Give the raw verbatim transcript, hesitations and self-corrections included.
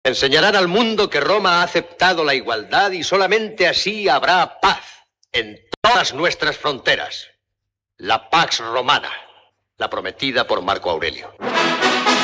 Enseñarán al mundo que Roma ha aceptado la igualdad y solamente así habrá paz en todas nuestras fronteras. La Pax Romana, la prometida por Marco Aurelio.